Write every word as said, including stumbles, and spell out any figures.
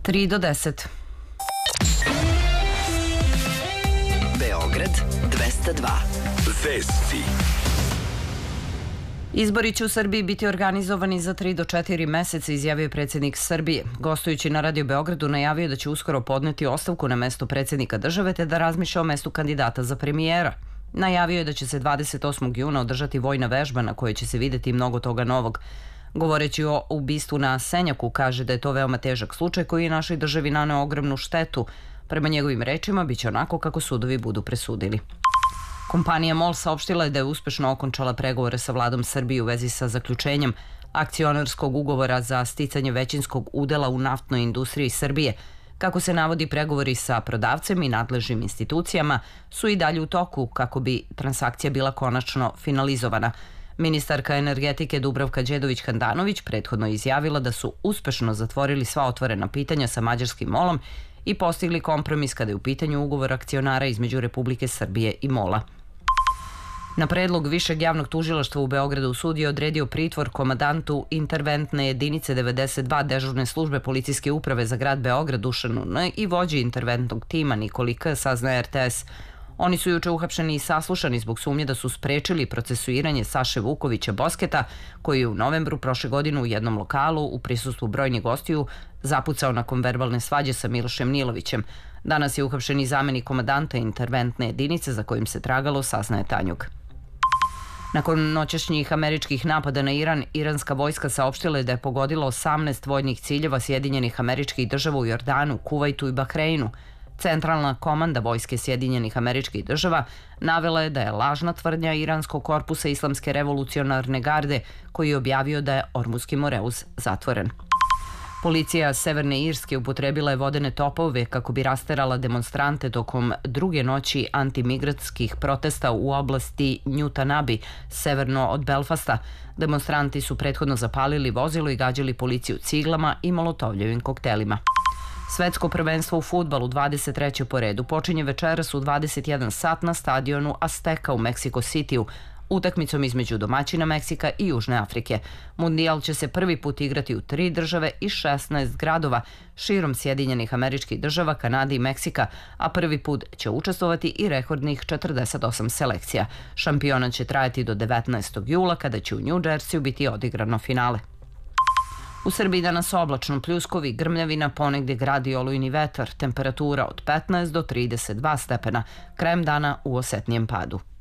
tri do deset. Beograd dvesta dva. Vesti. Izbori će u Srbiji biti organizovani za tri do četiri meseca, izjavio je predsjednik Srbije. Gostujući na Radio Beogradu najavio da će uskoro podneti ostavku na mesto predsjednika države te da razmišlja o mestu kandidata za premijera. Najavio je da će se dvadeset osmog juna održati vojna vežba na kojoj će se videti mnogo toga novog. Govoreći o ubistvu na Senjaku, kaže da je to veoma težak slučaj koji je našoj državi naneo ogromnu štetu. Prema njegovim rečima, bit će onako kako sudovi budu presudili. Kompanija MOL saopštila je da je uspešno okončala pregovore sa vladom Srbije u vezi sa zaključenjem akcionarskog ugovora za sticanje većinskog udela u naftnoj industriji Srbije. Kako se navodi, pregovori sa prodavcem i nadležnim institucijama su i dalje u toku kako bi transakcija bila konačno finalizovana. Ministarka energetike Dubravka Đedović-Handanović prethodno je izjavila da su uspešno zatvorili sva otvorena pitanja sa mađarskim MOL-om i postigli kompromis kada je u pitanju ugovor akcionara između Republike Srbije i MOL-a. Na predlog Višeg javnog tužilaštva u Beogradu sud je odredio pritvor komandantu interventne jedinice devedeset dva dežurne službe policijske uprave za grad Beograd Dušanu N i vođi interventnog tima Nikoli K, saznaje R T S. Oni su juče uhapšeni i saslušani zbog sumnje da su sprečili procesuiranje Saše Vukovića Bosketa, koji je u novembru prošle godine u jednom lokalu u prisustvu brojnih gostiju zapucao nakon verbalne svađe sa Milošem Nilovićem. Danas je uhapšen i zamenik komandanta interventne jedinice za kojim se tragalo, saznaje Tanjug. Nakon noćašnjih američkih napada na Iran, iranska vojska saopštila je da je pogodila osamnaest vojnih ciljeva Sjedinjenih Američkih Država u Jordanu, Kuvajtu i Bahreinu. Centralna komanda vojske Sjedinjenih Američkih Država navela je da je lažna tvrdnja iranskog korpusa Islamske revolucionarne garde koji je objavio da je Ormuski Moreuz zatvoren. Policija Severne Irske upotrebila je vodene topove kako bi rasterala demonstrante tokom druge noći antimigratskih protesta u oblasti Newtownabi, severno od Belfasta. Demonstranti su prethodno zapalili vozilo i gađali policiju ciglama i molotovljevim koktelima. Svetsko prvenstvo u fudbalu dvadeset treće po redu počinje večeras u dvadeset jedan sat na stadionu Azteca u Meksiko Cityu, utakmicom između domaćina Meksika i Južne Afrike. Mundijal će se prvi put igrati u tri države i šesnaest gradova širom Sjedinjenih Američkih Država, Kanade i Meksika, a prvi put će učestvovati i rekordnih četrdeset osam selekcija. Šampionat će trajati do devetnaestog jula kada će u New Jerseyu biti odigrano finale. U Srbiji danas oblačno, pljuskovi, grmljavina, ponegdje grad i olujni vetar, temperatura od petnaest do trideset dva stepena, krajem dana u osetnijem padu.